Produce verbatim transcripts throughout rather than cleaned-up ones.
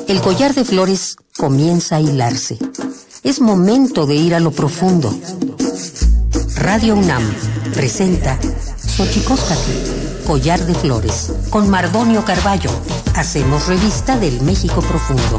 El collar de flores comienza a hilarse. Es momento de ir a lo profundo. Radio UNAM presenta Xochicóscatl, collar de flores, con Mardonio Carballo. Hacemos revista del México profundo.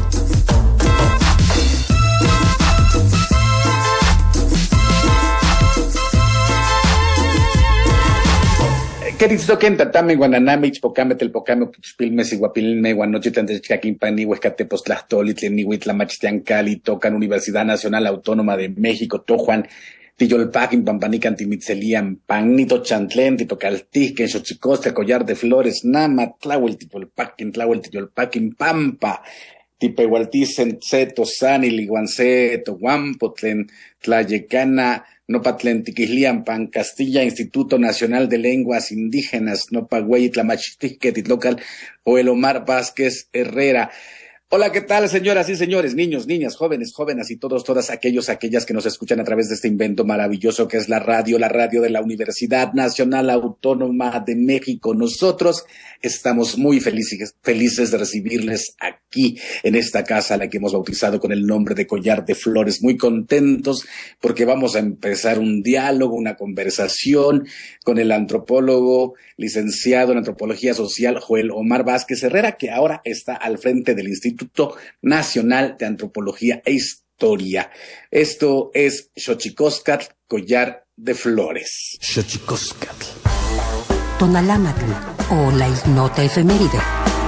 Queristoquen tatame guananame ichpocame telpocame puchpilme siguapilme guanochitan techcaquimpani huescatepoztlastoli tlenihuitlamachtiancali tocan Universidad Nacional Autónoma de México tojuan tiyolpaquin pampanican timitzelian panito chantlen titocaltijquen xochicostle collar de flores nama tlahuel tipolpaquin tlahuel tiyolpaquin pampa tipehualticen tseto sani liguanceto guampotlen tlayecana Nopatlen tiquislian pan Castilla, Instituto Nacional de Lenguas Indígenas, Nopagüey, Tlamachtique, Titlocal, Joel Omar Vázquez Herrera. Hola, ¿qué tal, señoras y señores, niños, niñas, jóvenes, jóvenes y todos, todas aquellos, aquellas que nos escuchan a través de este invento maravilloso que es la radio, la radio de la Universidad Nacional Autónoma de México? Nosotros estamos muy felices, felices de recibirles aquí en esta casa a la que hemos bautizado con el nombre de Collar de Flores. Muy contentos porque vamos a empezar un diálogo, una conversación con el antropólogo, licenciado en Antropología Social, Joel Omar Vázquez Herrera, que ahora está al frente del Instituto Nacional de Antropología e Historia. Esto es Xochicóscatl, collar de flores. Xochicóscatl. Tonalámatl, o la ignota efeméride.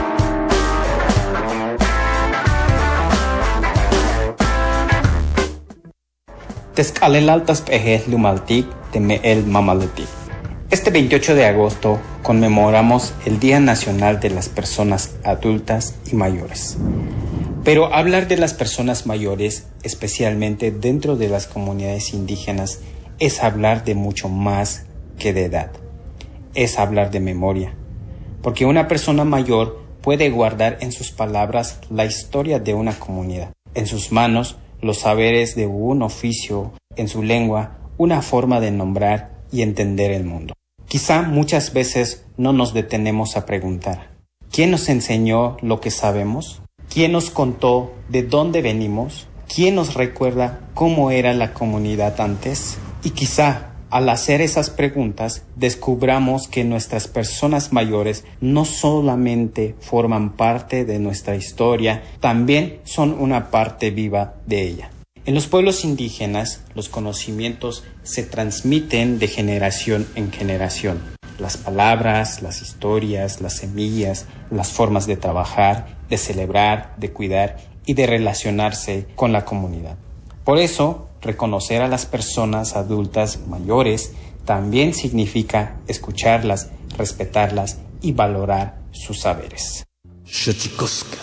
Tezcalelaltas pejes lumaltic teme el mamaletic. Este veintiocho de agosto conmemoramos el Día Nacional de las Personas Adultas y Mayores. Pero hablar de las personas mayores, especialmente dentro de las comunidades indígenas, es hablar de mucho más que de edad. Es hablar de memoria. Porque una persona mayor puede guardar en sus palabras la historia de una comunidad. En sus manos, los saberes de un oficio, en su lengua, una forma de nombrar y entender el mundo. Quizá muchas veces no nos detenemos a preguntar, ¿quién nos enseñó lo que sabemos? ¿Quién nos contó de dónde venimos? ¿Quién nos recuerda cómo era la comunidad antes? Y quizá al hacer esas preguntas descubramos que nuestras personas mayores no solamente forman parte de nuestra historia, también son una parte viva de ella. En los pueblos indígenas, los conocimientos se transmiten de generación en generación. Las palabras, las historias, las semillas, las formas de trabajar, de celebrar, de cuidar y de relacionarse con la comunidad. Por eso, reconocer a las personas adultas mayores también significa escucharlas, respetarlas y valorar sus saberes. Xochicóscatl.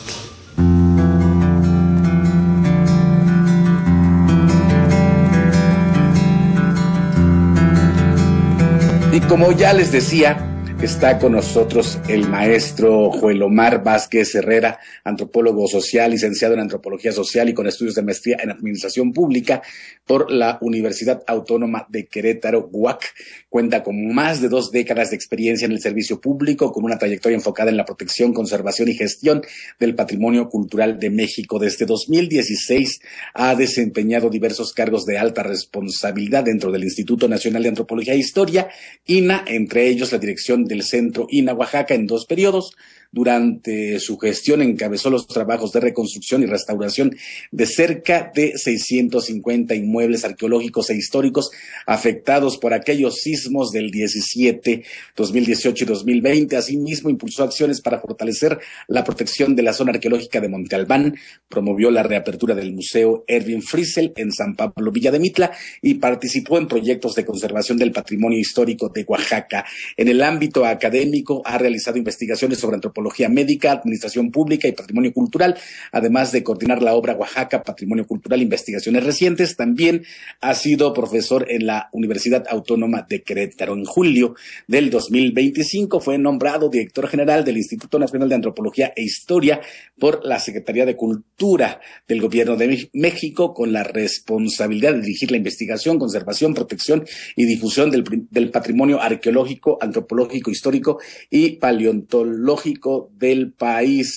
Y como ya les decía, está con nosotros el maestro Joel Omar Vázquez Herrera, antropólogo social, licenciado en Antropología Social y con estudios de maestría en Administración Pública por la Universidad Autónoma de Querétaro, U A C. Cuenta con más de dos décadas de experiencia en el servicio público, con una trayectoria enfocada en la protección, conservación y gestión del patrimonio cultural de México. Desde dos mil dieciséis ha desempeñado diversos cargos de alta responsabilidad dentro del Instituto Nacional de Antropología e Historia, I N A, entre ellos la dirección del Centro I N A Oaxaca en dos periodos. Durante su gestión encabezó los trabajos de reconstrucción y restauración de cerca de seiscientos cincuenta inmuebles arqueológicos e históricos afectados por aquellos sismos del diecisiete, dos mil dieciocho y dos mil veinte. Asimismo, impulsó acciones para fortalecer la protección de la zona arqueológica de Monte Albán, promovió la reapertura del Museo Erwin Friesel en San Pablo Villa de Mitla y participó en proyectos de conservación del patrimonio histórico de Oaxaca. En el ámbito académico ha realizado investigaciones sobre antropología médica, administración pública y patrimonio cultural, además de coordinar la obra Oaxaca, Patrimonio Cultural, Investigaciones Recientes. También ha sido profesor en la Universidad Autónoma de Querétaro. En julio del dos mil veinticinco fue nombrado director general del Instituto Nacional de Antropología e Historia por la Secretaría de Cultura del Gobierno de México, con la responsabilidad de dirigir la investigación, conservación, protección y difusión del, del patrimonio arqueológico, antropológico, histórico y paleontológico del país.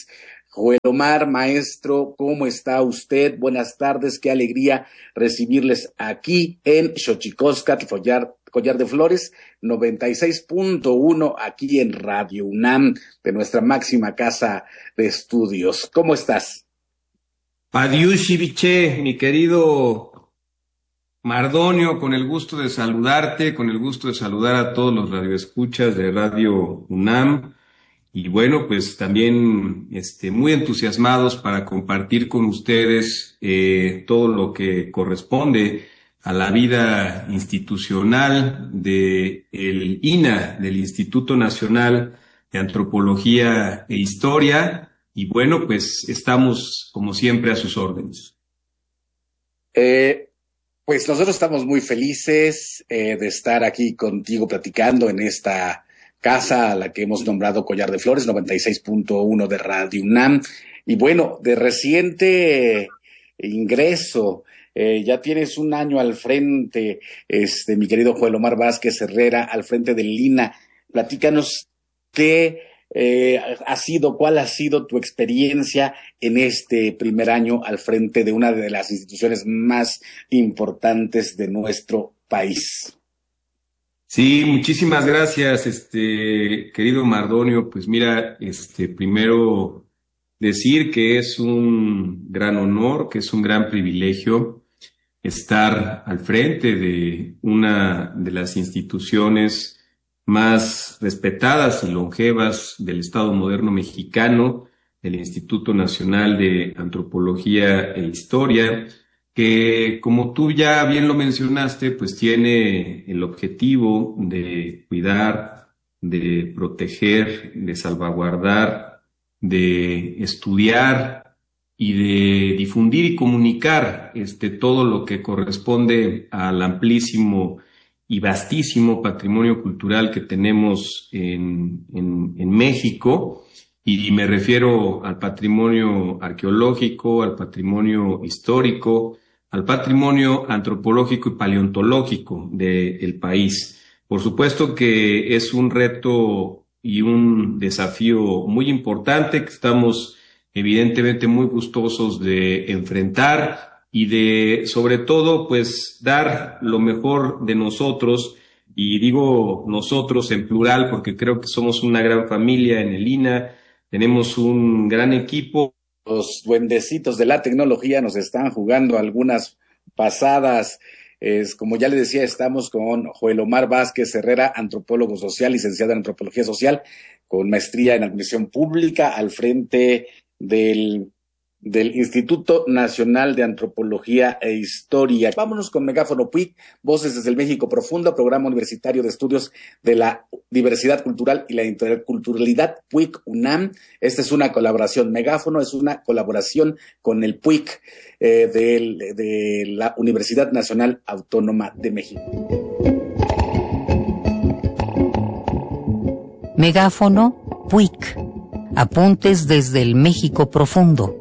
Joel Omar, maestro, ¿cómo está usted? Buenas tardes, qué alegría recibirles aquí en Xochicóscatl, Collar, Collar de Flores, noventa y seis punto uno, aquí en Radio UNAM, de nuestra máxima casa de estudios. ¿Cómo estás? Padiushi Viche, mi querido Mardonio, con el gusto de saludarte, con el gusto de saludar a todos los radioescuchas de Radio UNAM. Y bueno, pues también este, muy entusiasmados para compartir con ustedes eh, todo lo que corresponde a la vida institucional de el I N A, del Instituto Nacional de Antropología e Historia. Y bueno, pues estamos como siempre a sus órdenes. Eh, pues nosotros estamos muy felices eh, de estar aquí contigo platicando en esta casa a la que hemos nombrado Collar de Flores, noventa y seis punto uno de Radio UNAM. Y bueno, de reciente ingreso, eh, ya tienes un año al frente, este, mi querido Joel Omar Vázquez Herrera, al frente del I N A. Platícanos qué eh, ha sido, cuál ha sido tu experiencia en este primer año al frente de una de las instituciones más importantes de nuestro país. Sí, muchísimas gracias, este, querido Mardonio. Pues mira, este, primero decir que es un gran honor, que es un gran privilegio estar al frente de una de las instituciones más respetadas y longevas del Estado moderno mexicano, el Instituto Nacional de Antropología e Historia, que, como tú ya bien lo mencionaste, pues tiene el objetivo de cuidar, de proteger, de salvaguardar, de estudiar y de difundir y comunicar este, todo lo que corresponde al amplísimo y vastísimo patrimonio cultural que tenemos en, en, en México. Y me refiero al patrimonio arqueológico, al patrimonio histórico, al patrimonio antropológico y paleontológico del país. Por supuesto que es un reto y un desafío muy importante que estamos evidentemente muy gustosos de enfrentar y de, sobre todo, pues dar lo mejor de nosotros. Y digo nosotros en plural porque creo que somos una gran familia en el I N A. Tenemos un gran equipo. Los duendecitos de la tecnología nos están jugando algunas pasadas. Es, como ya le decía, estamos con Joel Omar Vázquez Herrera, antropólogo social, licenciado en antropología social, con maestría en administración pública, al frente del del Instituto Nacional de Antropología e Historia. Vámonos con Megáfono P U I C, Voces desde el México Profundo, Programa Universitario de Estudios de la Diversidad Cultural y la Interculturalidad, P U I C UNAM. Esta es una colaboración. Megáfono es una colaboración con el P U I C eh, de, de la Universidad Nacional Autónoma de México. Megáfono P U I C. Apuntes desde el México Profundo.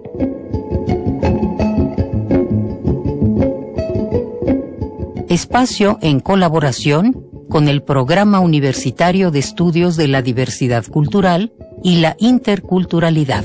Espacio en colaboración con el Programa Universitario de Estudios de la Diversidad Cultural y la Interculturalidad.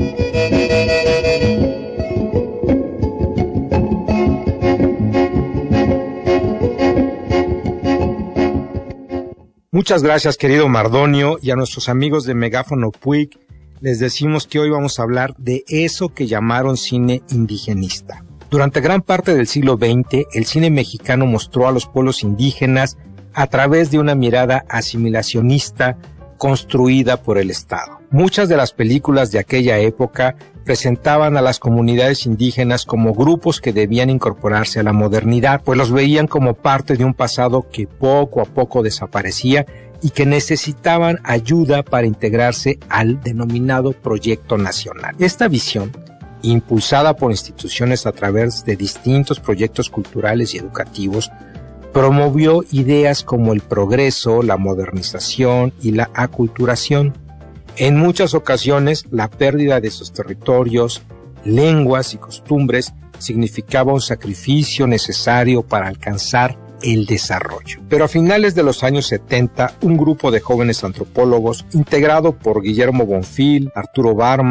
Muchas gracias, querido Mardonio, y a nuestros amigos de Megáfono P U I C les decimos que hoy vamos a hablar de eso que llamaron cine indigenista. Durante gran parte del siglo veinte, el cine mexicano mostró a los pueblos indígenas a través de una mirada asimilacionista construida por el Estado. Muchas de las películas de aquella época presentaban a las comunidades indígenas como grupos que debían incorporarse a la modernidad, pues los veían como parte de un pasado que poco a poco desaparecía y que necesitaban ayuda para integrarse al denominado Proyecto Nacional. Esta visión, impulsada por instituciones a través de distintos proyectos culturales y educativos, promovió ideas como el progreso, la modernización y la aculturación. En muchas ocasiones, la pérdida de sus territorios, lenguas y costumbres significaba un sacrificio necesario para alcanzar el desarrollo. Pero a finales de los años setenta, un grupo de jóvenes antropólogos, integrado por Guillermo Bonfil, Arturo Barman,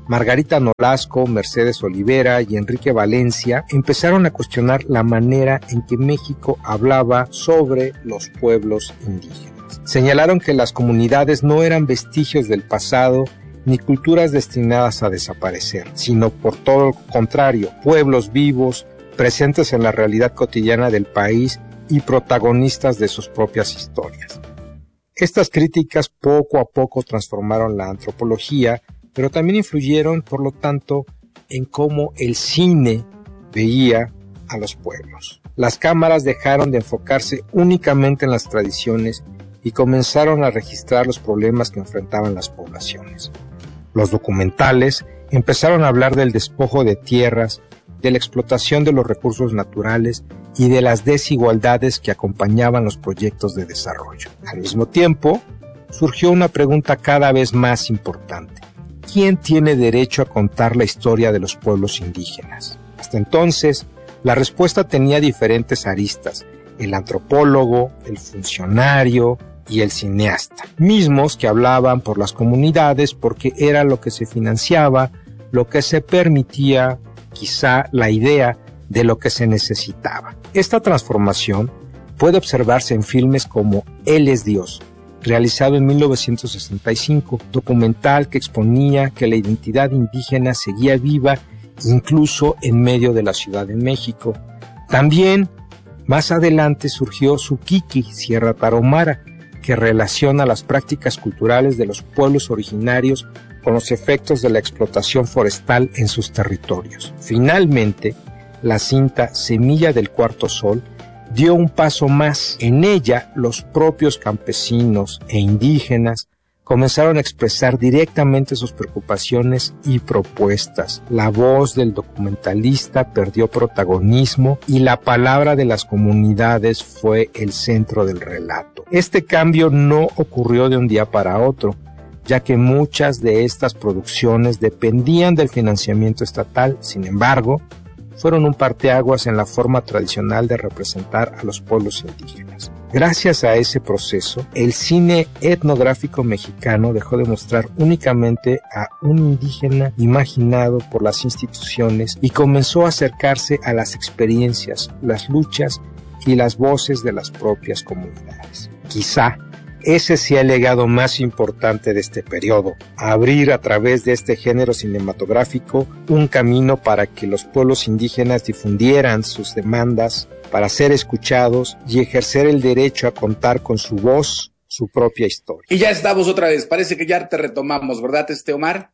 Margarita Nolasco, Mercedes Olivera y Enrique Valencia empezaron a cuestionar la manera en que México hablaba sobre los pueblos indígenas. Señalaron que las comunidades no eran vestigios del pasado ni culturas destinadas a desaparecer, sino por todo lo contrario, pueblos vivos, presentes en la realidad cotidiana del país y protagonistas de sus propias historias. Estas críticas poco a poco transformaron la antropología, pero también influyeron, por lo tanto, en cómo el cine veía a los pueblos. Las cámaras dejaron de enfocarse únicamente en las tradiciones y comenzaron a registrar los problemas que enfrentaban las poblaciones. Los documentales empezaron a hablar del despojo de tierras, de la explotación de los recursos naturales y de las desigualdades que acompañaban los proyectos de desarrollo. Al mismo tiempo, surgió una pregunta cada vez más importante. ¿Quién tiene derecho a contar la historia de los pueblos indígenas? Hasta entonces, la respuesta tenía diferentes aristas: el antropólogo, el funcionario y el cineasta, mismos que hablaban por las comunidades porque era lo que se financiaba, lo que se permitía, quizá la idea de lo que se necesitaba. Esta transformación puede observarse en filmes como Él es Dios, realizado en mil novecientos sesenta y cinco, documental que exponía que la identidad indígena seguía viva incluso en medio de la Ciudad de México. También, más adelante, surgió Suquiqui, Sierra Tarahumara, que relaciona las prácticas culturales de los pueblos originarios con los efectos de la explotación forestal en sus territorios. Finalmente, la cinta Semilla del Cuarto Sol dio un paso más. En ella, los propios campesinos e indígenas comenzaron a expresar directamente sus preocupaciones y propuestas. La voz del documentalista perdió protagonismo y la palabra de las comunidades fue el centro del relato. Este cambio no ocurrió de un día para otro, ya que muchas de estas producciones dependían del financiamiento estatal. Sin embargo, fueron un parteaguas en la forma tradicional de representar a los pueblos indígenas. Gracias a ese proceso, el cine etnográfico mexicano dejó de mostrar únicamente a un indígena imaginado por las instituciones y comenzó a acercarse a las experiencias, las luchas y las voces de las propias comunidades. Quizá ese sea el legado más importante de este periodo: abrir a través de este género cinematográfico un camino para que los pueblos indígenas difundieran sus demandas, para ser escuchados y ejercer el derecho a contar con su voz, su propia historia. Y ya estamos otra vez, parece que ya te retomamos, ¿verdad, este Omar?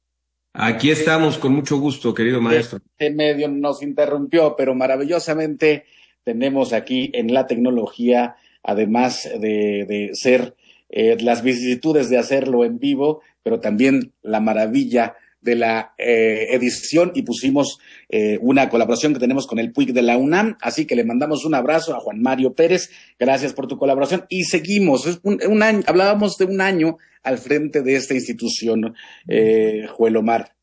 Aquí estamos con mucho gusto, querido maestro. Este medio nos interrumpió, pero maravillosamente tenemos aquí en la tecnología, además de, de ser eh, las vicisitudes de hacerlo en vivo, pero también la maravilla de la eh, edición, y pusimos eh, una colaboración que tenemos con el P U I C de la UNAM, así que le mandamos un abrazo a Juan Mario Pérez, gracias por tu colaboración, y seguimos, es un, un año, hablábamos de un año al frente de esta institución, eh, Joel Omar.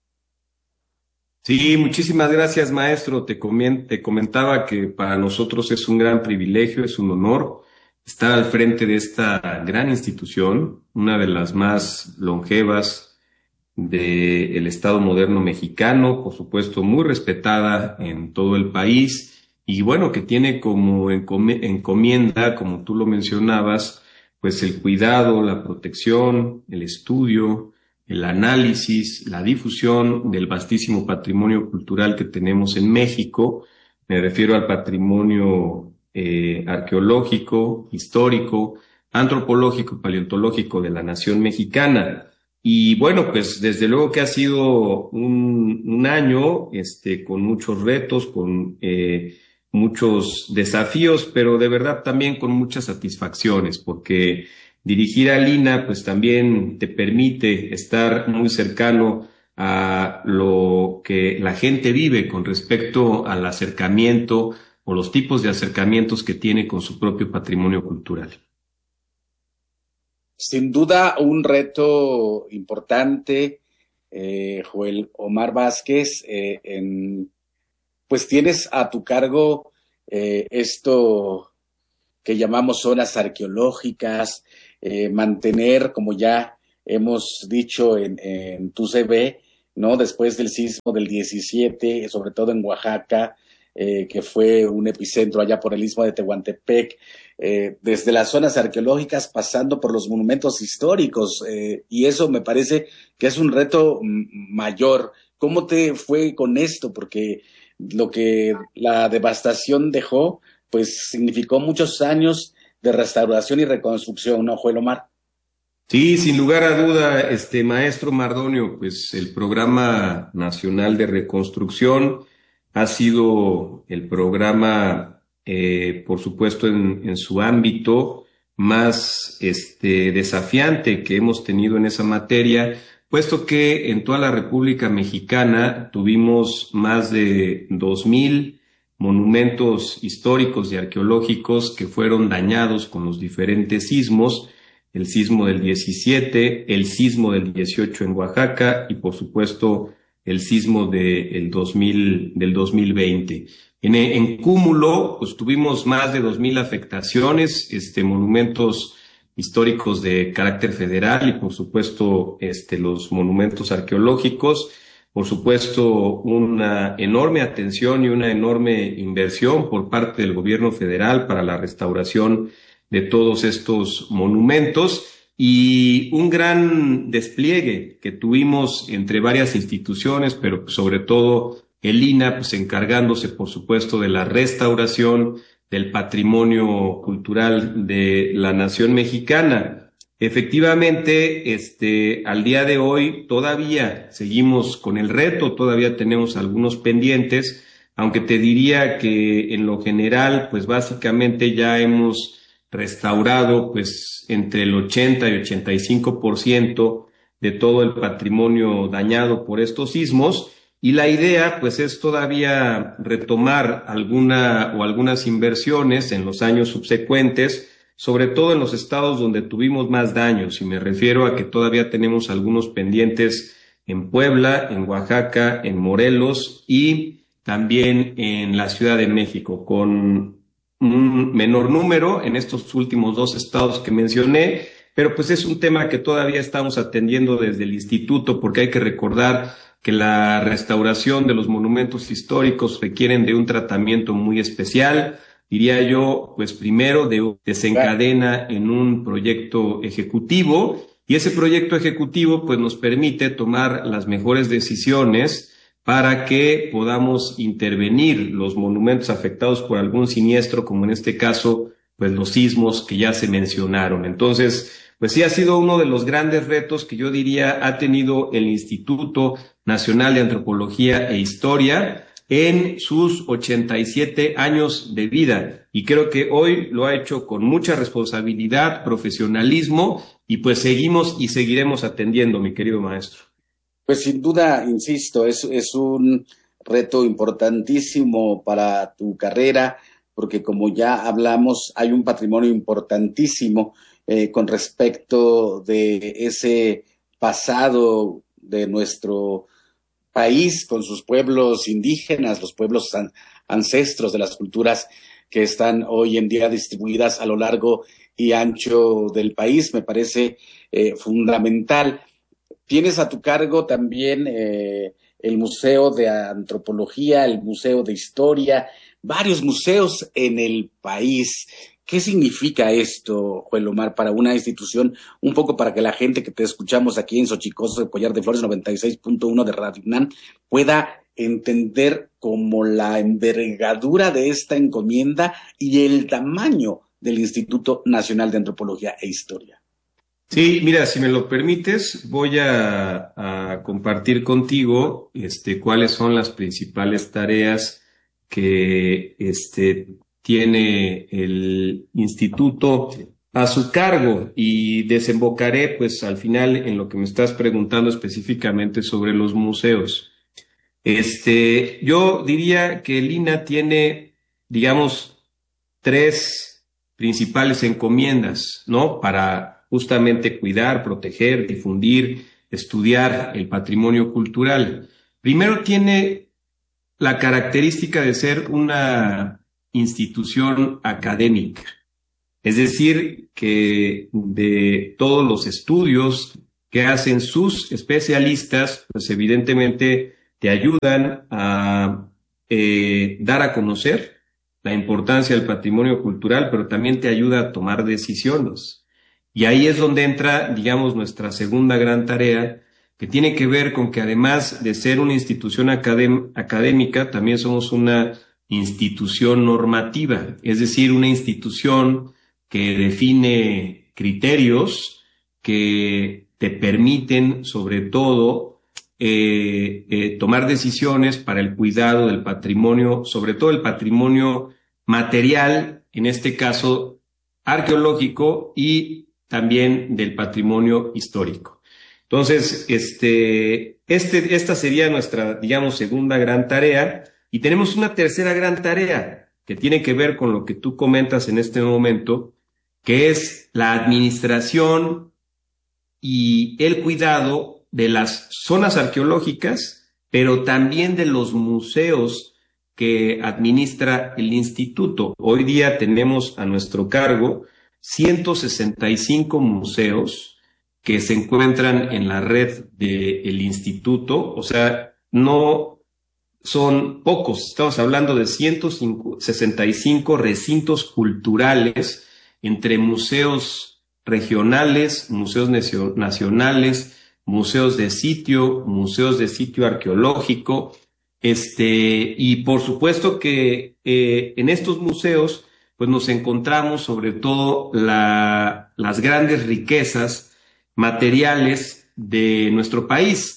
Sí, muchísimas gracias, maestro. Te, comen- te comentaba que para nosotros es un gran privilegio, es un honor estar al frente de esta gran institución, una de las más longevas del Estado moderno mexicano, por supuesto muy respetada en todo el país, y bueno, que tiene como encom- encomienda, como tú lo mencionabas, pues el cuidado, la protección, el estudio, el análisis, la difusión del vastísimo patrimonio cultural que tenemos en México. Me refiero al patrimonio eh, arqueológico, histórico, antropológico, paleontológico de la nación mexicana. Y bueno, pues desde luego que ha sido un, un año este, con muchos retos, con eh, muchos desafíos, pero de verdad también con muchas satisfacciones, porque dirigir al I N A pues también te permite estar muy cercano a lo que la gente vive con respecto al acercamiento o los tipos de acercamientos que tiene con su propio patrimonio cultural. Sin duda un reto importante, eh, Joel Omar Vázquez, eh, en, pues tienes a tu cargo eh, esto que llamamos zonas arqueológicas, eh, mantener, como ya hemos dicho en, en tu C V, ¿no? Después del sismo del diecisiete, sobre todo en Oaxaca, eh, que fue un epicentro allá por el istmo de Tehuantepec, eh, desde las zonas arqueológicas pasando por los monumentos históricos, eh, y eso me parece que es un reto mayor. ¿Cómo te fue con esto? Porque lo que la devastación dejó, pues significó muchos años de restauración y reconstrucción, ¿no, Joel Omar? Sí, sin lugar a duda, este maestro Mardonio, pues el Programa Nacional de Reconstrucción ha sido el programa, eh, por supuesto, en, en su ámbito más este, desafiante que hemos tenido en esa materia, puesto que en toda la República Mexicana tuvimos más de dos mil monumentos históricos y arqueológicos que fueron dañados con los diferentes sismos, el sismo del diecisiete, el sismo del dieciocho en Oaxaca y, por supuesto, el sismo de, el dos mil, del dos mil veinte. En, en cúmulo, pues tuvimos más de dos mil afectaciones, este, monumentos históricos de carácter federal y, por supuesto, este, los monumentos arqueológicos. Por supuesto, una enorme atención y una enorme inversión por parte del gobierno federal para la restauración de todos estos monumentos y un gran despliegue que tuvimos entre varias instituciones, pero sobre todo el I N A H, pues encargándose, por supuesto, de la restauración del patrimonio cultural de la nación mexicana. Efectivamente, este, al día de hoy todavía seguimos con el reto, todavía tenemos algunos pendientes, aunque te diría que en lo general, pues básicamente ya hemos restaurado pues entre el ochenta y ochenta y cinco por ciento de todo el patrimonio dañado por estos sismos, y la idea pues es todavía retomar alguna o algunas inversiones en los años subsecuentes, sobre todo en los estados donde tuvimos más daños, y me refiero a que todavía tenemos algunos pendientes en Puebla, en Oaxaca, en Morelos y también en la Ciudad de México, con un menor número en estos últimos dos estados que mencioné, pero pues es un tema que todavía estamos atendiendo desde el instituto, porque hay que recordar que la restauración de los monumentos históricos requieren de un tratamiento muy especial, diría yo, pues primero de, desencadena en un proyecto ejecutivo, y ese proyecto ejecutivo pues nos permite tomar las mejores decisiones para que podamos intervenir los monumentos afectados por algún siniestro, como en este caso, pues los sismos que ya se mencionaron. Entonces, pues sí ha sido uno de los grandes retos que yo diría ha tenido el Instituto Nacional de Antropología e Historia en sus ochenta y siete años de vida. Y creo que hoy lo ha hecho con mucha responsabilidad, profesionalismo, y pues seguimos y seguiremos atendiendo, mi querido maestro. Pues sin duda, insisto, es, es un reto importantísimo para tu carrera, porque como ya hablamos, hay un patrimonio importantísimo eh, con respecto de ese pasado de nuestro país, con sus pueblos indígenas, los pueblos an- ancestros de las culturas que están hoy en día distribuidas a lo largo y ancho del país. Me parece eh, fundamental. Tienes a tu cargo también eh, el Museo de Antropología, el Museo de Historia, varios museos en el país. ¿Qué significa esto, Joel Omar, para una institución? Un poco para que la gente que te escuchamos aquí en Xochicosca, Collar de Flores noventa y seis punto uno de Radio UNAM pueda entender como la envergadura de esta encomienda y el tamaño del Instituto Nacional de Antropología e Historia. Sí, mira, si me lo permites, voy a, a compartir contigo este, cuáles son las principales tareas que este, tiene el instituto a su cargo, y desembocaré pues al final en lo que me estás preguntando específicamente sobre los museos. Este, yo diría que el I N A H tiene, digamos, tres principales encomiendas, ¿no? Para justamente cuidar, proteger, difundir, estudiar el patrimonio cultural. Primero, tiene la característica de ser una institución académica, es decir, que de todos los estudios que hacen sus especialistas, pues evidentemente te ayudan a eh, dar a conocer la importancia del patrimonio cultural, pero también te ayuda a tomar decisiones. Y ahí es donde entra, digamos, nuestra segunda gran tarea, que tiene que ver con que además de ser una institución académ- académica, también somos una institución normativa, es decir, una institución que define criterios que te permiten, sobre todo, eh, eh, tomar decisiones para el cuidado del patrimonio, sobre todo el patrimonio material, en este caso arqueológico, y también del patrimonio histórico. Entonces, este, este, esta sería nuestra, digamos, segunda gran tarea, y tenemos una tercera gran tarea que tiene que ver con lo que tú comentas en este momento, que es la administración y el cuidado de las zonas arqueológicas, pero también de los museos que administra el instituto. Hoy día tenemos a nuestro cargo ciento sesenta y cinco museos que se encuentran en la red del instituto, o sea, no son pocos, estamos hablando de ciento sesenta y cinco recintos culturales entre museos regionales, museos nacionales, museos de sitio, museos de sitio arqueológico, este, y por supuesto que eh, en estos museos pues nos encontramos sobre todo la, las grandes riquezas materiales de nuestro país.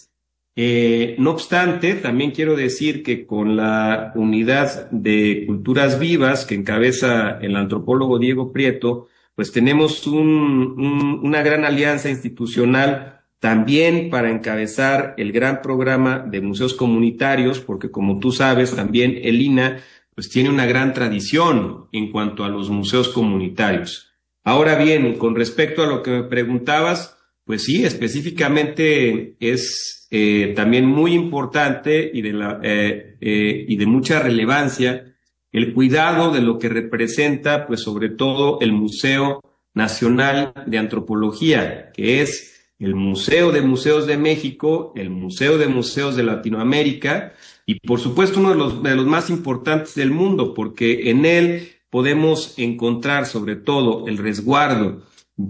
Eh, no obstante, también quiero decir que con la unidad de culturas vivas que encabeza el antropólogo Diego Prieto, pues tenemos un, un, una gran alianza institucional también para encabezar el gran programa de museos comunitarios, porque como tú sabes, también el I N A pues tiene una gran tradición en cuanto a los museos comunitarios. Ahora bien, con respecto a lo que me preguntabas, pues sí, específicamente es eh, también muy importante y de, la, eh, eh, y de mucha relevancia el cuidado de lo que representa, pues sobre todo el Museo Nacional de Antropología, que es el Museo de Museos de México, el Museo de Museos de Latinoamérica y por supuesto uno de los, de los más importantes del mundo, porque en él podemos encontrar sobre todo el resguardo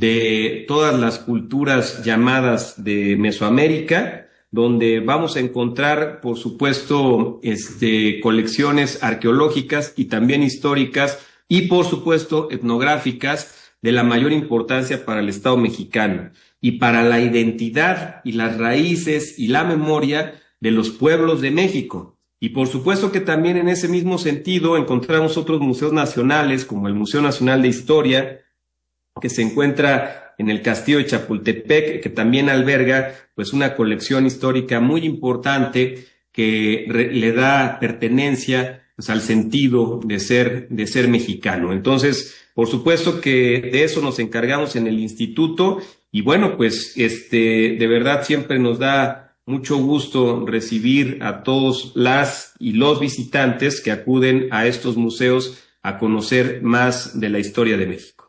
de todas las culturas llamadas de Mesoamérica, donde vamos a encontrar, por supuesto, este, colecciones arqueológicas y también históricas y, por supuesto, etnográficas de la mayor importancia para el Estado mexicano y para la identidad y las raíces y la memoria de los pueblos de México. Y por supuesto que también en ese mismo sentido encontramos otros museos nacionales, como el Museo Nacional de Historia, que se encuentra en el Castillo de Chapultepec, que también alberga pues una colección histórica muy importante que re, le da pertenencia pues al sentido de ser de ser mexicano. Entonces, por supuesto que de eso nos encargamos en el instituto y bueno, pues este de verdad siempre nos da mucho gusto recibir a todos las y los visitantes que acuden a estos museos a conocer más de la historia de México.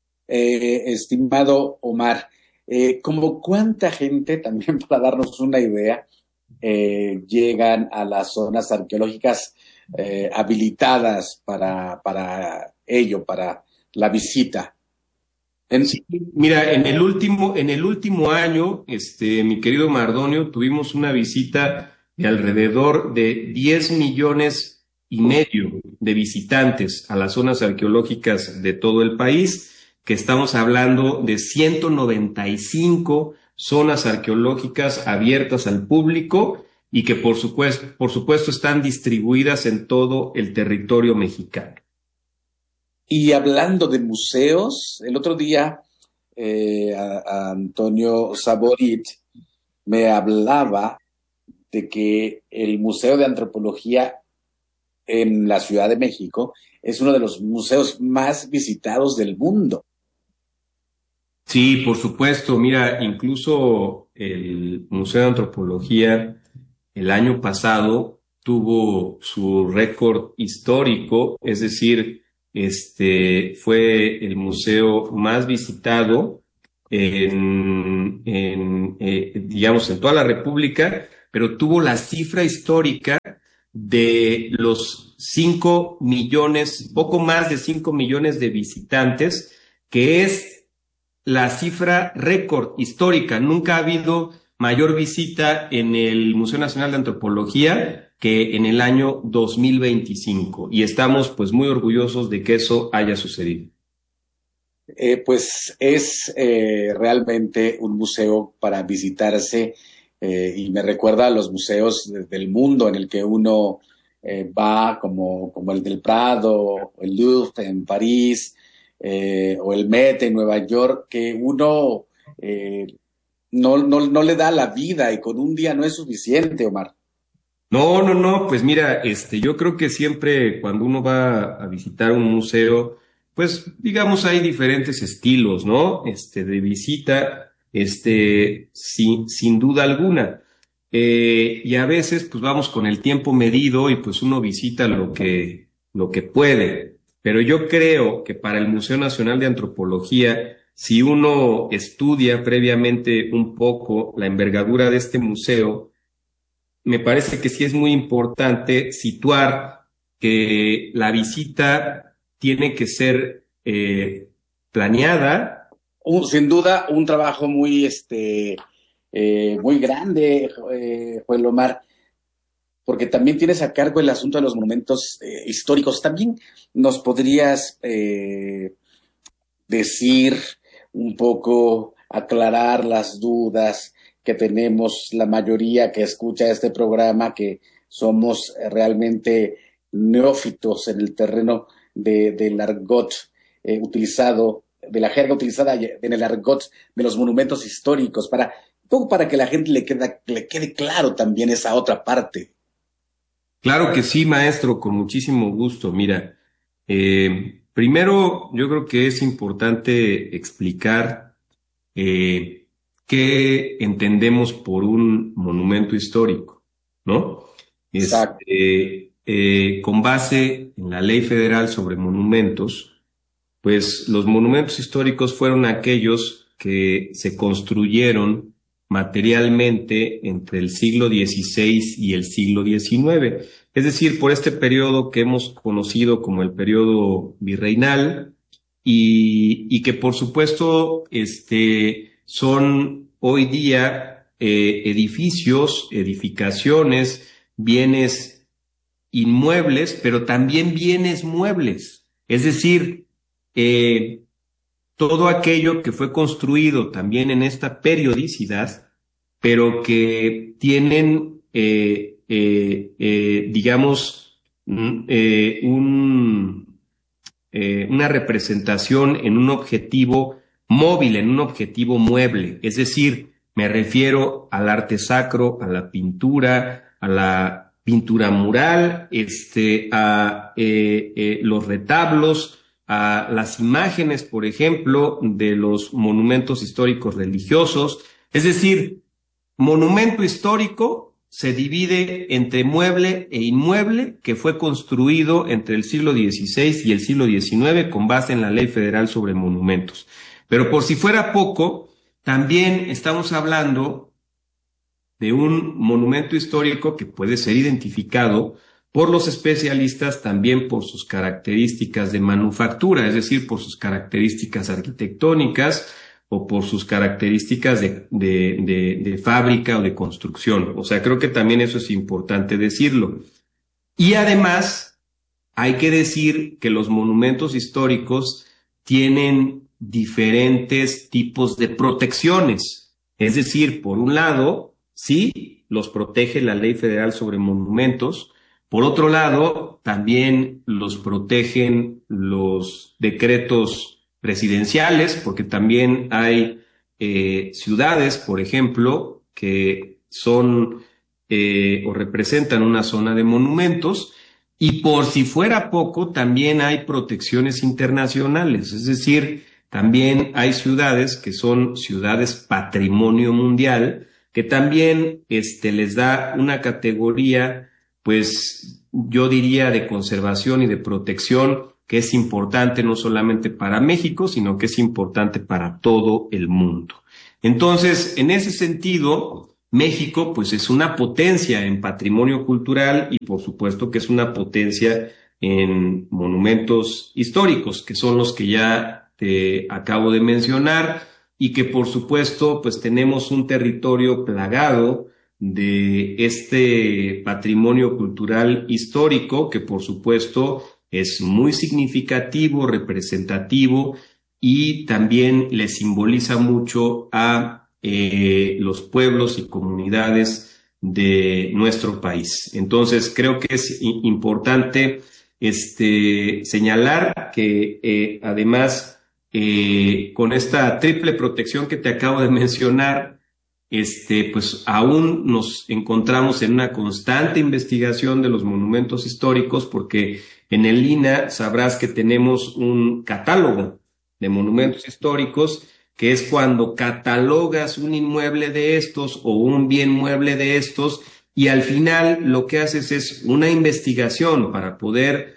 Eh, estimado Omar, eh, ¿como cuánta gente, también para darnos una idea, eh, llegan a las zonas arqueológicas eh, habilitadas para, para ello, para la visita? En... Sí, mira, en el último, en el último año, este, mi querido Mardonio, tuvimos una visita de alrededor de diez millones y medio de visitantes a las zonas arqueológicas de todo el país, que estamos hablando de ciento noventa y cinco zonas arqueológicas abiertas al público y que por supuesto, por supuesto están distribuidas en todo el territorio mexicano. Y hablando de museos, el otro día eh, a, a Antonio Saborit me hablaba de que el Museo de Antropología en la Ciudad de México es uno de los museos más visitados del mundo. Sí, por supuesto. Mira, incluso el Museo de Antropología el año pasado tuvo su récord histórico, es decir, este fue el museo más visitado en, en eh, digamos, en toda la República, pero tuvo la cifra histórica de los cinco millones, poco más de cinco millones de visitantes, que es la cifra récord histórica. Nunca ha habido mayor visita en el Museo Nacional de Antropología que en el año dos mil veinticinco, y estamos pues muy orgullosos de que eso haya sucedido. Eh, pues es eh, realmente un museo para visitarse, eh, y me recuerda a los museos de, del mundo en el que uno eh, va, como, como el del Prado, el Louvre en París, eh, o el Met en Nueva York, que uno eh, no, no, no le da la vida y con un día no es suficiente, Omar. No, no, no, pues mira, este, yo creo que siempre cuando uno va a visitar un museo, pues digamos hay diferentes estilos, ¿no? Este, de visita, este, sin, sin duda alguna. Eh, y a veces, pues vamos con el tiempo medido y pues uno visita lo que, lo que puede. Pero yo creo que para el Museo Nacional de Antropología, si uno estudia previamente un poco la envergadura de este museo, me parece que sí es muy importante situar que la visita tiene que ser eh, planeada. Un, sin duda, un trabajo muy, este, eh, muy grande, eh, Joel Omar, porque también tienes a cargo el asunto de los monumentos eh, históricos. También nos podrías eh, decir un poco, aclarar las dudas que tenemos la mayoría que escucha este programa, que somos realmente neófitos en el terreno de, del argot eh, utilizado, de la jerga utilizada en el argot de los monumentos históricos, para, un poco para que la gente le, queda, le quede claro también esa otra parte. Claro que sí, maestro, con muchísimo gusto. Mira, eh, primero yo creo que es importante explicar eh, qué entendemos por un monumento histórico, ¿no? Exacto. Este, eh, con base en la Ley Federal sobre Monumentos, pues los monumentos históricos fueron aquellos que se construyeron materialmente entre el siglo dieciséis y el siglo diecinueve, es decir, por este periodo que hemos conocido como el periodo virreinal, y, y que por supuesto este, son hoy día eh, edificios, edificaciones, bienes inmuebles, pero también bienes muebles, es decir, eh, todo aquello que fue construido también en esta periodicidad, pero que tienen, eh, eh, eh, digamos, mm, eh, un, eh, una representación en un objetivo móvil, en un objetivo mueble. Es decir, me refiero al arte sacro, a la pintura, a la pintura mural, este, a eh, eh, los retablos, a las imágenes, por ejemplo, de los monumentos históricos religiosos. Es decir, monumento histórico se divide entre mueble e inmueble, que fue construido entre el siglo dieciséis y el siglo diecinueve con base en la Ley Federal sobre Monumentos. Pero por si fuera poco, también estamos hablando de un monumento histórico que puede ser identificado por los especialistas también por sus características de manufactura, es decir, por sus características arquitectónicas o por sus características de, de, de, de fábrica o de construcción. O sea, creo que también eso es importante decirlo. Y además, hay que decir que los monumentos históricos tienen diferentes tipos de protecciones. Es decir, por un lado, sí, los protege la Ley Federal sobre Monumentos. Por otro lado, también los protegen los decretos presidenciales, porque también hay eh, ciudades, por ejemplo, que son eh, o representan una zona de monumentos, y por si fuera poco, también hay protecciones internacionales, es decir, también hay ciudades que son ciudades patrimonio mundial, que también este, les da una categoría, pues yo diría de conservación y de protección que es importante no solamente para México, sino que es importante para todo el mundo. Entonces, en ese sentido, México pues es una potencia en patrimonio cultural y por supuesto que es una potencia en monumentos históricos, que son los que ya te acabo de mencionar y que por supuesto pues tenemos un territorio plagado de este patrimonio cultural histórico que por supuesto es muy significativo, representativo y también le simboliza mucho a eh, los pueblos y comunidades de nuestro país. Entonces creo que es importante este, señalar que eh, además eh, con esta triple protección que te acabo de mencionar, este, pues aún nos encontramos en una constante investigación de los monumentos históricos porque en el I N A H sabrás que tenemos un catálogo de monumentos históricos que es cuando catalogas un inmueble de estos o un bien mueble de estos y al final lo que haces es una investigación para poder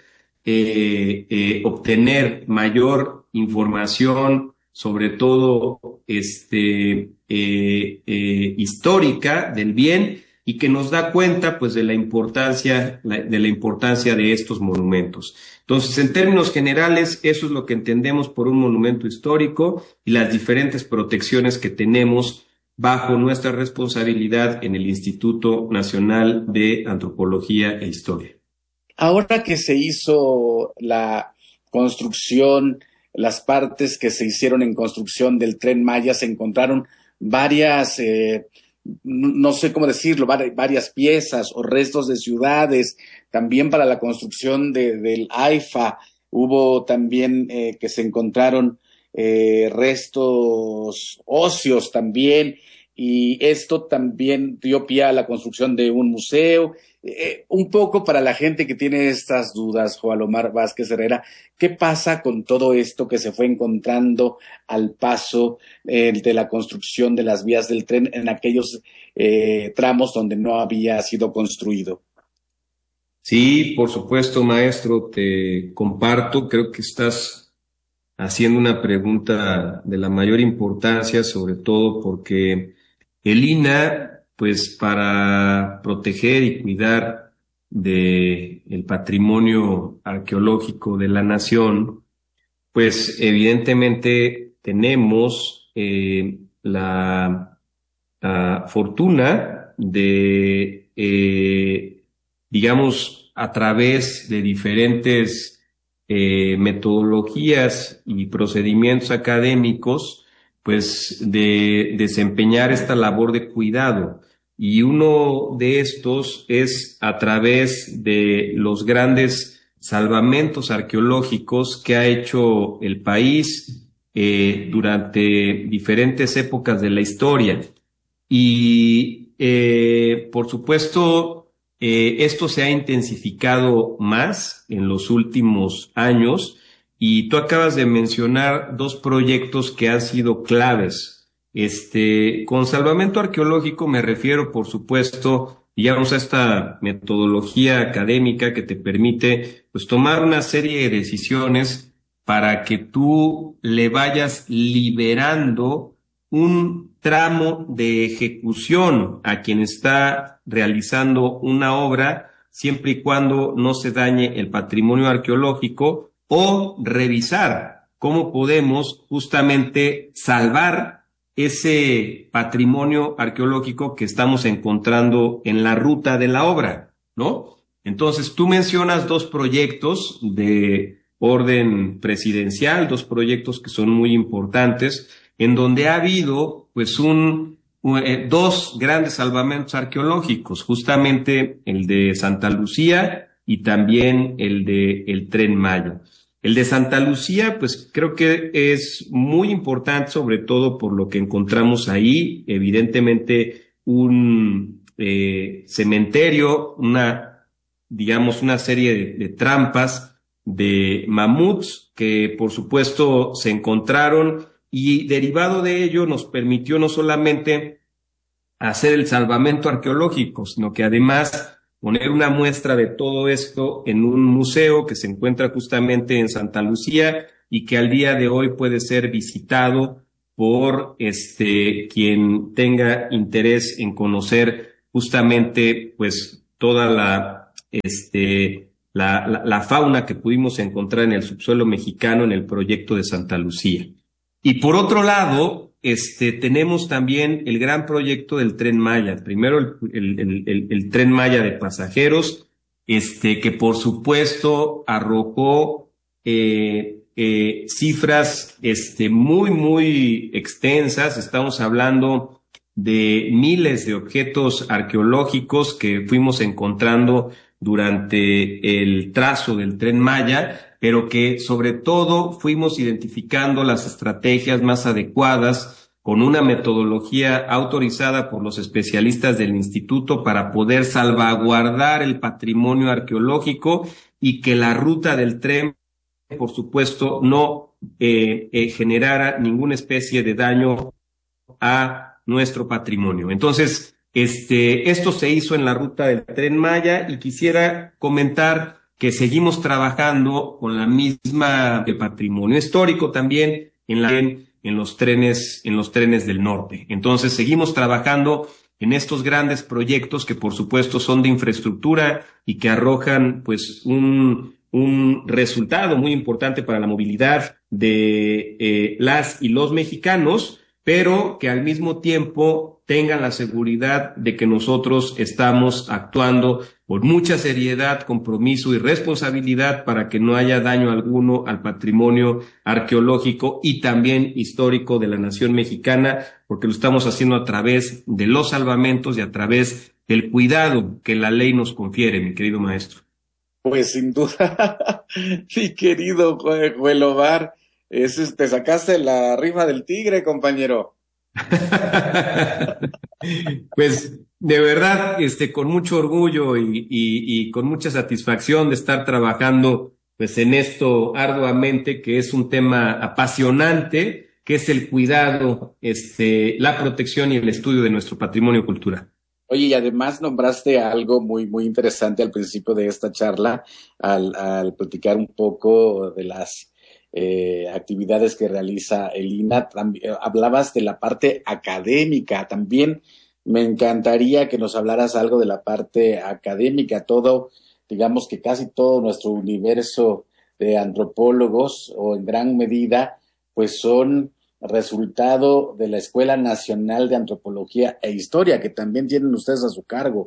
eh, eh, obtener mayor información, sobre todo este eh, eh, histórica del bien y que nos da cuenta pues de la importancia la, de la importancia de estos monumentos. Entonces, en términos generales, eso es lo que entendemos por un monumento histórico y las diferentes protecciones que tenemos bajo nuestra responsabilidad en el Instituto Nacional de Antropología e Historia. Ahora que se hizo la construcción, las partes que se hicieron en construcción del Tren Maya, se encontraron varias, eh, no sé cómo decirlo, varias piezas o restos de ciudades. También para la construcción de, del AIFA hubo también eh, que se encontraron eh, restos óseos también, y esto también dio pie a la construcción de un museo. Eh, un poco para la gente que tiene estas dudas, Joalomar Vázquez Herrera, ¿qué pasa con todo esto que se fue encontrando al paso eh, de la construcción de las vías del tren en aquellos eh, tramos donde no había sido construido? Sí, por supuesto, maestro, te comparto. Creo que estás haciendo una pregunta de la mayor importancia, sobre todo porque el I N A H, pues para proteger y cuidar de el patrimonio arqueológico de la nación, pues evidentemente tenemos eh, la, la fortuna de, eh, digamos, a través de diferentes eh, metodologías y procedimientos académicos, pues de desempeñar esta labor de cuidado. Y uno de estos es a través de los grandes salvamentos arqueológicos que ha hecho el país eh, durante diferentes épocas de la historia. Y eh, por supuesto, eh, esto se ha intensificado más en los últimos años. Y tú acabas de mencionar dos proyectos que han sido claves. Este, con salvamento arqueológico me refiero, por supuesto, digamos, a esta metodología académica que te permite, pues, tomar una serie de decisiones para que tú le vayas liberando un tramo de ejecución a quien está realizando una obra, siempre y cuando no se dañe el patrimonio arqueológico, o revisar cómo podemos justamente salvar ese patrimonio arqueológico que estamos encontrando en la ruta de la obra, ¿no? Entonces, tú mencionas dos proyectos de orden presidencial, dos proyectos que son muy importantes, en donde ha habido, pues, un, un dos grandes salvamentos arqueológicos, justamente el de Santa Lucía y también el de el Tren Maya. El de Santa Lucía, pues creo que es muy importante, sobre todo por lo que encontramos ahí, evidentemente un eh, cementerio, una, digamos, una serie de, de trampas de mamuts que por supuesto se encontraron, y derivado de ello nos permitió no solamente hacer el salvamento arqueológico, sino que además poner una muestra de todo esto en un museo que se encuentra justamente en Santa Lucía y que al día de hoy puede ser visitado por este quien tenga interés en conocer justamente pues toda la este la, la, la fauna que pudimos encontrar en el subsuelo mexicano en el proyecto de Santa Lucía. Y por otro lado, este tenemos también el gran proyecto del Tren Maya. Primero el, el, el, el, el Tren Maya de pasajeros, este que por supuesto arrojó eh, eh, cifras este muy muy extensas. Estamos hablando de miles de objetos arqueológicos que fuimos encontrando durante el trazo del Tren Maya, pero que sobre todo fuimos identificando las estrategias más adecuadas con una metodología autorizada por los especialistas del instituto para poder salvaguardar el patrimonio arqueológico y que la ruta del tren, por supuesto, no eh, eh, generara ninguna especie de daño a nuestro patrimonio. Entonces, este, esto se hizo en la ruta del Tren Maya y quisiera comentar que seguimos trabajando con la misma el patrimonio histórico también en la en, en los trenes en los trenes del norte. Entonces, seguimos trabajando en estos grandes proyectos que por supuesto son de infraestructura y que arrojan pues un un resultado muy importante para la movilidad de eh, las y los mexicanos, pero que al mismo tiempo tengan la seguridad de que nosotros estamos actuando con mucha seriedad, compromiso y responsabilidad para que no haya daño alguno al patrimonio arqueológico y también histórico de la nación mexicana, porque lo estamos haciendo a través de los salvamentos y a través del cuidado que la ley nos confiere, mi querido maestro. Pues sin duda, mi querido Huelomar, es, te sacaste la rifa del tigre, compañero. Pues de verdad, este, con mucho orgullo y, y, y con mucha satisfacción de estar trabajando pues en esto arduamente, que es un tema apasionante, que es el cuidado, este, la protección y el estudio de nuestro patrimonio cultural. Oye, y además nombraste algo muy, muy interesante al principio de esta charla, al, al platicar un poco de las Eh, actividades que realiza el I N A. También, hablabas de la parte académica, también me encantaría que nos hablaras algo de la parte académica, todo, digamos que casi todo nuestro universo de antropólogos, o en gran medida, pues son resultado de la Escuela Nacional de Antropología e Historia, que también tienen ustedes a su cargo.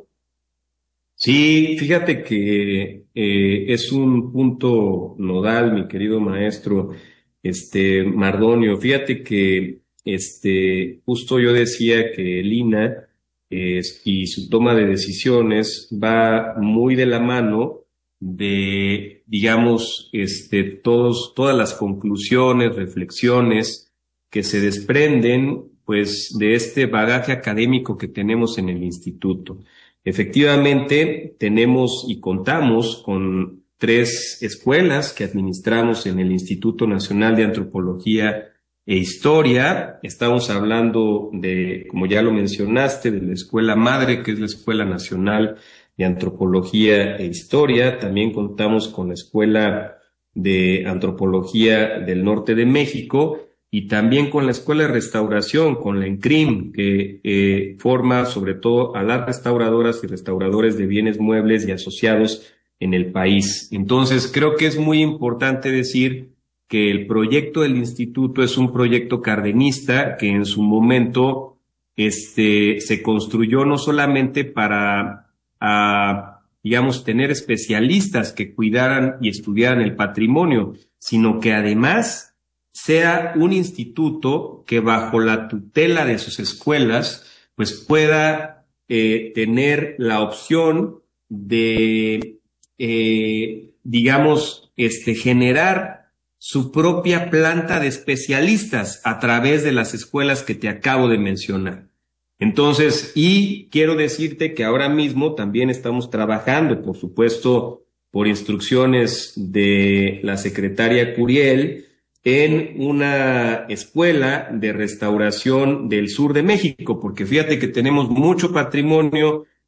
Sí, fíjate que eh, es un punto nodal, mi querido maestro, este Mardonio. Fíjate que este justo yo decía que el I N A eh, y su toma de decisiones va muy de la mano de, digamos, este todos todas las conclusiones, reflexiones que se desprenden, pues, de este bagaje académico que tenemos en el instituto. Efectivamente, tenemos y contamos con tres escuelas que administramos en el Instituto Nacional de Antropología e Historia. Estamos hablando de, como ya lo mencionaste, de la escuela madre, que es la Escuela Nacional de Antropología e Historia. También contamos con la Escuela de Antropología del Norte de México, y también con la Escuela de Restauración, con la ENCRIM, que eh, forma sobre todo a las restauradoras y restauradores de bienes muebles y asociados en el país. Entonces, creo que es muy importante decir que el proyecto del instituto es un proyecto cardenista que en su momento este, se construyó no solamente para, a, digamos, tener especialistas que cuidaran y estudiaran el patrimonio, sino que además sea un instituto que bajo la tutela de sus escuelas pues pueda eh, tener la opción de, eh, digamos, este, generar su propia planta de especialistas a través de las escuelas que te acabo de mencionar. Entonces, y quiero decirte que ahora mismo también estamos trabajando, por supuesto, por instrucciones de la secretaria Curiel, en una escuela de restauración del sur de México, porque fíjate que tenemos mucho patrimonio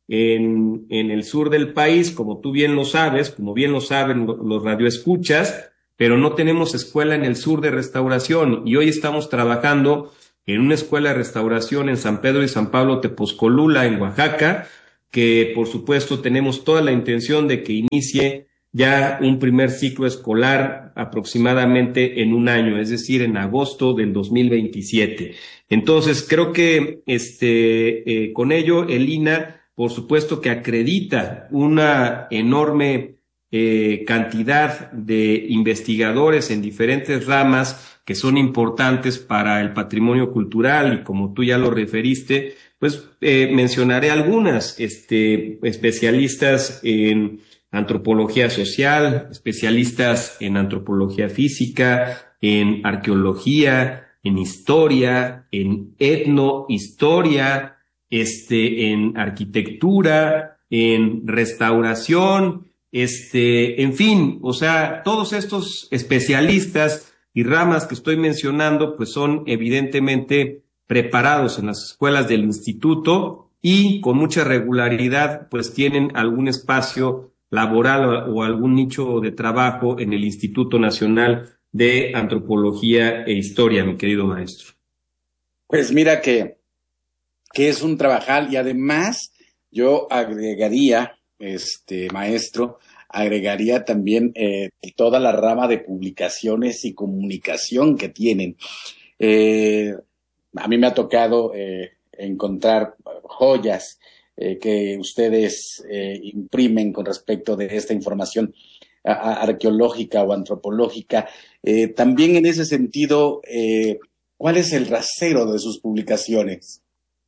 en, en el sur del país, como tú bien lo sabes, como bien lo saben los radioescuchas, pero no tenemos escuela en el sur de restauración y hoy estamos trabajando en una escuela de restauración en San Pedro y San Pablo Tepozcolula, en Oaxaca, que por supuesto tenemos toda la intención de que inicie ya un primer ciclo escolar aproximadamente en un año, es decir, en agosto del dos mil veintisiete. Entonces, creo que este, eh, con ello el I N A, por supuesto que acredita una enorme eh, cantidad de investigadores en diferentes ramas que son importantes para el patrimonio cultural y como tú ya lo referiste, pues eh, mencionaré algunas, este, especialistas en antropología social, especialistas en antropología física, en arqueología, en historia, en etnohistoria, este, en arquitectura, en restauración, este, en fin, o sea, todos estos especialistas y ramas que estoy mencionando, pues son evidentemente preparados en las escuelas del instituto y con mucha regularidad, pues tienen algún espacio laboral o algún nicho de trabajo en el Instituto Nacional de Antropología e Historia, mi querido maestro. Pues mira que, que es un trabajal y además yo agregaría, este maestro, agregaría también eh, toda la rama de publicaciones y comunicación que tienen. Eh, a mí me ha tocado eh, encontrar joyas eh, que ustedes eh, imprimen con respecto de esta información a, a, arqueológica o antropológica. Eh, también en ese sentido, eh, ¿cuál es el rasero de sus publicaciones?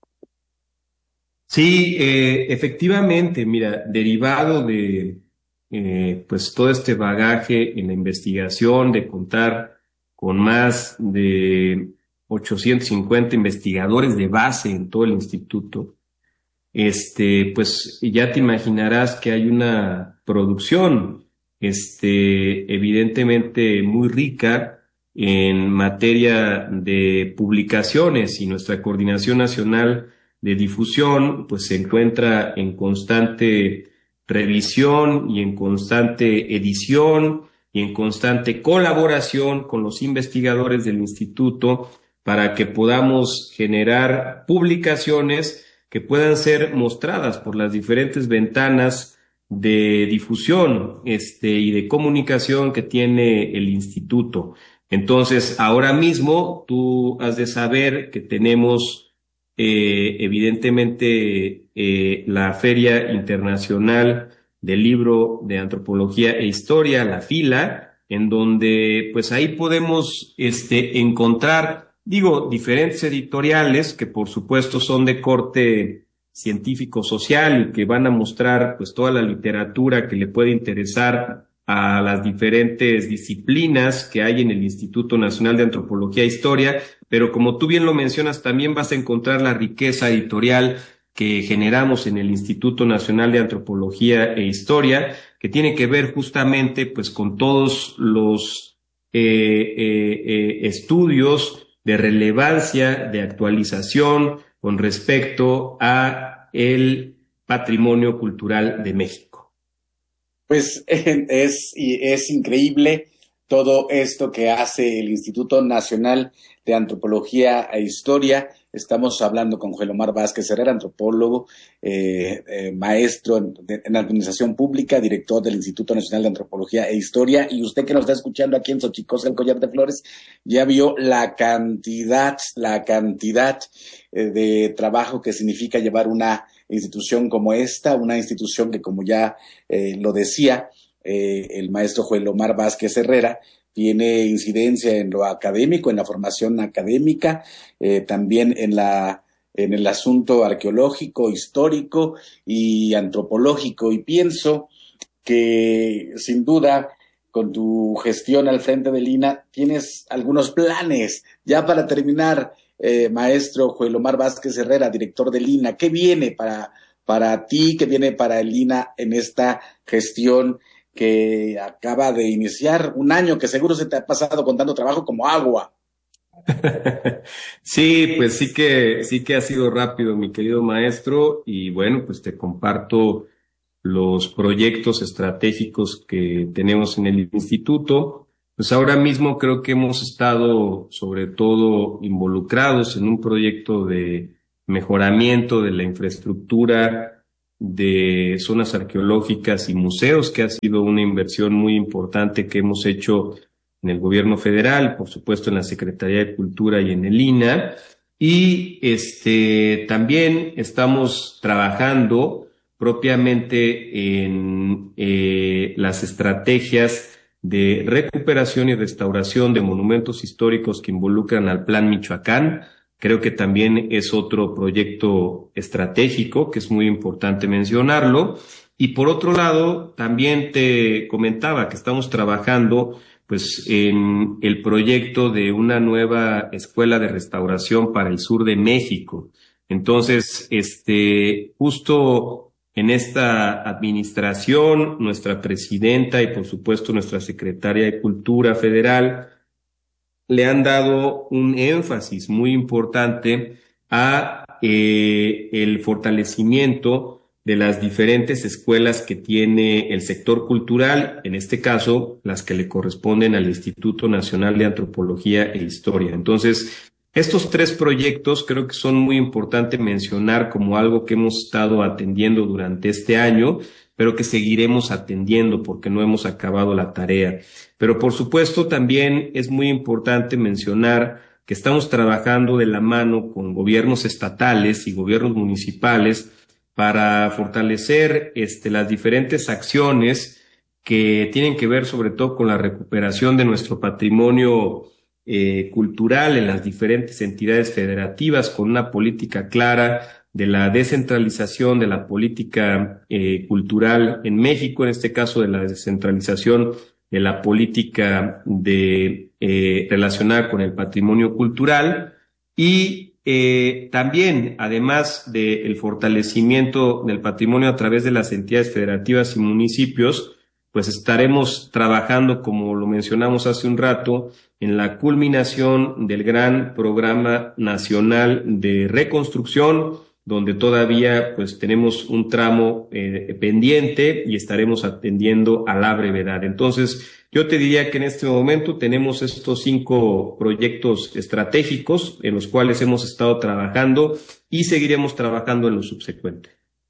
Sí, eh, efectivamente, mira, derivado de eh, pues todo este bagaje en la investigación, de contar con más de ochocientos cincuenta investigadores de base en todo el instituto, este, pues ya te imaginarás que hay una producción, este, evidentemente muy rica en materia de publicaciones y nuestra Coordinación Nacional de Difusión, pues se encuentra en constante revisión y en constante edición y en constante colaboración con los investigadores del instituto para que podamos generar publicaciones que puedan ser mostradas por las diferentes ventanas de difusión este, y de comunicación que tiene el instituto. Entonces, ahora mismo tú has de saber que tenemos eh, evidentemente eh, la Feria Internacional del Libro de Antropología e Historia, la FILA, en donde pues ahí podemos este, encontrar, digo, diferentes editoriales que por supuesto son de corte científico-social y que van a mostrar pues toda la literatura que le puede interesar a las diferentes disciplinas que hay en el Instituto Nacional de Antropología e Historia, pero como tú bien lo mencionas, también vas a encontrar la riqueza editorial que generamos en el Instituto Nacional de Antropología e Historia, que tiene que ver justamente pues con todos los eh, eh, eh, estudios de relevancia, de actualización con respecto a el patrimonio cultural de México. Pues es, es increíble todo esto que hace el Instituto Nacional de Antropología e Historia. Estamos hablando con Joel Omar Vázquez Herrera, antropólogo, eh, eh, maestro en, de, en Administración Pública, director del Instituto Nacional de Antropología e Historia. Y usted que nos está escuchando aquí en Xochicosca, el Collar de Flores, ya vio la cantidad, la cantidad eh, de trabajo que significa llevar una institución como esta, una institución que, como ya eh, lo decía eh, el maestro Joel Omar Vázquez Herrera, tiene incidencia en lo académico, en la formación académica, eh, también en la en el asunto arqueológico, histórico y antropológico. Y pienso que, sin duda, con tu gestión al frente del I N A, tienes algunos planes. Ya para terminar, eh, maestro Joel Omar Vázquez Herrera, director del I N A, ¿qué viene para, para ti, qué viene para el I N A en esta gestión que acaba de iniciar, un año que seguro se te ha pasado con tanto trabajo como agua? Sí, pues sí que, sí que ha sido rápido, mi querido maestro, y bueno, pues te comparto los proyectos estratégicos que tenemos en el instituto. Pues ahora mismo creo que hemos estado sobre todo involucrados en un proyecto de mejoramiento de la infraestructura de zonas arqueológicas y museos, que ha sido una inversión muy importante que hemos hecho en el gobierno federal, por supuesto en la Secretaría de Cultura y en el I N A H. Y este, también estamos trabajando propiamente en eh, las estrategias de recuperación y restauración de monumentos históricos que involucran al Plan Michoacán. Creo que también es otro proyecto estratégico que es muy importante mencionarlo. Y por otro lado, también te comentaba que estamos trabajando pues en el proyecto de una nueva escuela de restauración para el sur de México. Entonces, este, justo en esta administración, nuestra presidenta y por supuesto nuestra secretaria de Cultura Federal le han dado un énfasis muy importante a eh, el fortalecimiento de las diferentes escuelas que tiene el sector cultural, en este caso, las que le corresponden al Instituto Nacional de Antropología e Historia. Entonces, estos tres proyectos creo que son muy importantes mencionar como algo que hemos estado atendiendo durante este año, pero que seguiremos atendiendo porque no hemos acabado la tarea. Pero por supuesto también es muy importante mencionar que estamos trabajando de la mano con gobiernos estatales y gobiernos municipales para fortalecer este, las diferentes acciones que tienen que ver sobre todo con la recuperación de nuestro patrimonio eh, cultural en las diferentes entidades federativas, con una política clara de la descentralización de la política eh, cultural en México, en este caso de la descentralización de la política de eh, relacionada con el patrimonio cultural y Eh, también, además del fortalecimiento del patrimonio a través de las entidades federativas y municipios, pues estaremos trabajando, como lo mencionamos hace un rato, en la culminación del gran programa nacional de reconstrucción, donde todavía pues tenemos un tramo eh, pendiente y estaremos atendiendo a la brevedad. Entonces, yo te diría que en este momento tenemos estos cinco proyectos estratégicos en los cuales hemos estado trabajando y seguiremos trabajando en lo subsecuente.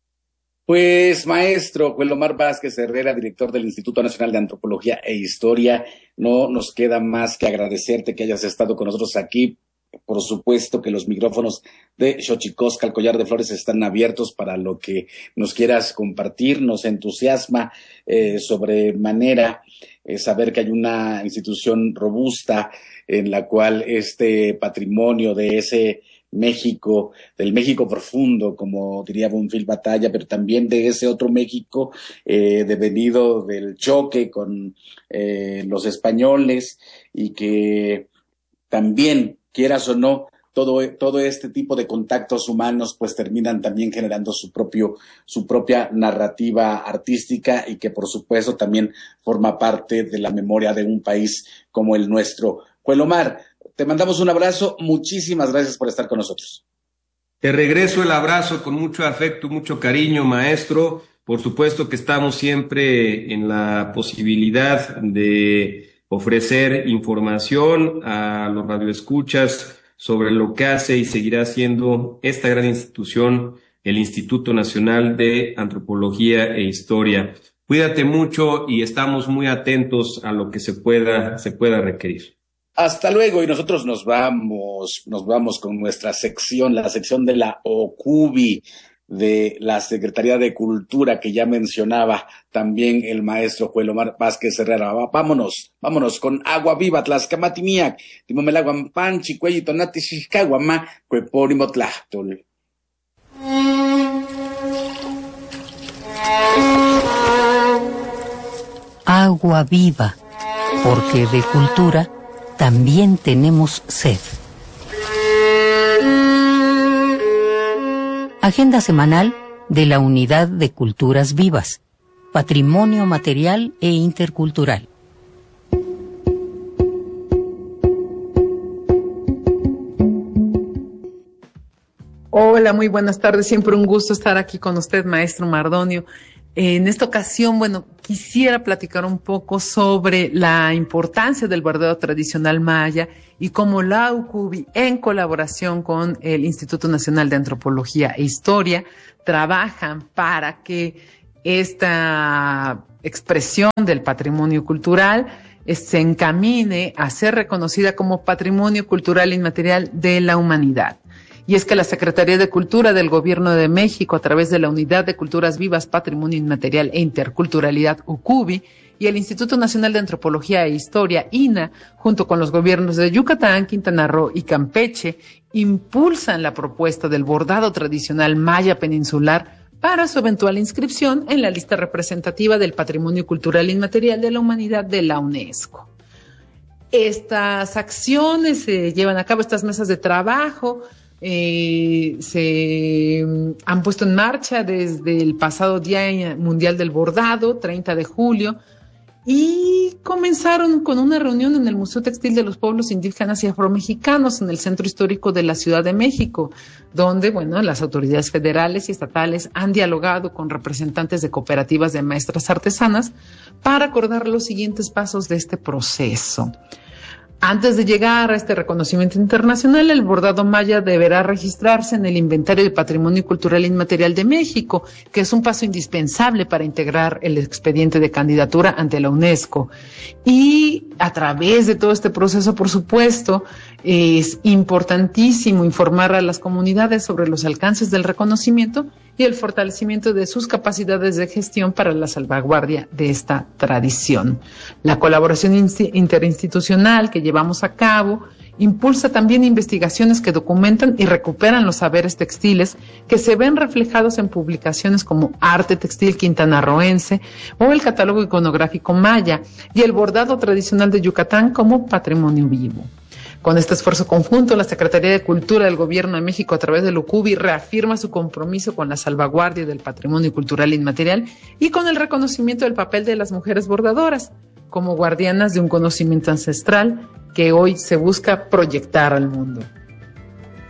Pues, maestro Juelomar Vázquez Herrera, director del Instituto Nacional de Antropología e Historia, no nos queda más que agradecerte que hayas estado con nosotros aquí. Por supuesto que los micrófonos de Xochicosca, el Collar de Flores, están abiertos para lo que nos quieras compartir. Nos entusiasma eh, sobremanera eh, saber que hay una institución robusta en la cual este patrimonio de ese México, del México profundo, como diría Bonfil Batalla, pero también de ese otro México eh, devenido del choque con eh, los españoles y que también, quieras o no, todo, todo este tipo de contactos humanos pues terminan también generando su propio, su propia narrativa artística y que por supuesto también forma parte de la memoria de un país como el nuestro. Juelomar, te mandamos un abrazo, muchísimas gracias por estar con nosotros. Te regreso el abrazo con mucho afecto, mucho cariño, maestro. Por supuesto que estamos siempre en la posibilidad de ofrecer información a los radioescuchas sobre lo que hace y seguirá haciendo esta gran institución, el Instituto Nacional de Antropología e Historia. Cuídate mucho y estamos muy atentos a lo que se pueda, se pueda requerir. Hasta luego, y nosotros nos vamos, nos vamos con nuestra sección, la sección de la OCUBI, de la Secretaría de Cultura que ya mencionaba también el maestro Juelomar Vázquez Herrera. Vámonos, vámonos con Agua Viva, Tlaxcamatimiac, Timomelaguampan, Chicuelli, Tonati, Xixcaguamá, Cuepórimo, Tlachtol. Agua viva, porque de cultura también tenemos sed. Agenda semanal de la Unidad de Culturas Vivas, Patrimonio Material e Intercultural. Hola, muy buenas tardes. Siempre un gusto estar aquí con usted, maestro Mardonio. En esta ocasión, bueno, quisiera platicar un poco sobre la importancia del bordado tradicional maya y cómo la UCUBI, en colaboración con el Instituto Nacional de Antropología e Historia, trabajan para que esta expresión del patrimonio cultural se encamine a ser reconocida como patrimonio cultural inmaterial de la humanidad. Y es que la Secretaría de Cultura del Gobierno de México, a través de la Unidad de Culturas Vivas, Patrimonio Inmaterial e Interculturalidad, UCUBI, y el Instituto Nacional de Antropología e Historia, I N A, junto con los gobiernos de Yucatán, Quintana Roo y Campeche, impulsan la propuesta del bordado tradicional maya peninsular para su eventual inscripción en la lista representativa del Patrimonio Cultural Inmaterial de la Humanidad de la UNESCO. Estas acciones se llevan a cabo, estas mesas de trabajo, Eh, se han puesto en marcha desde el pasado Día Mundial del Bordado, treinta de julio, y comenzaron con una reunión en el Museo Textil de los Pueblos Indígenas y Afromexicanos en el Centro Histórico de la Ciudad de México, donde, bueno, las autoridades federales y estatales han dialogado con representantes de cooperativas de maestras artesanas para acordar los siguientes pasos de este proceso. Antes de llegar a este reconocimiento internacional, el bordado maya deberá registrarse en el Inventario de Patrimonio Cultural Inmaterial de México, que es un paso indispensable para integrar el expediente de candidatura ante la UNESCO. Y a través de todo este proceso, por supuesto, es importantísimo informar a las comunidades sobre los alcances del reconocimiento y el fortalecimiento de sus capacidades de gestión para la salvaguardia de esta tradición. La colaboración interinstitucional que llevamos a cabo impulsa también investigaciones que documentan y recuperan los saberes textiles que se ven reflejados en publicaciones como Arte Textil Quintanarroense o el Catálogo Iconográfico Maya y el bordado tradicional de Yucatán como patrimonio vivo. Con este esfuerzo conjunto, la Secretaría de Cultura del Gobierno de México, a través del UCUBI, reafirma su compromiso con la salvaguardia del patrimonio cultural inmaterial y con el reconocimiento del papel de las mujeres bordadoras como guardianas de un conocimiento ancestral que hoy se busca proyectar al mundo.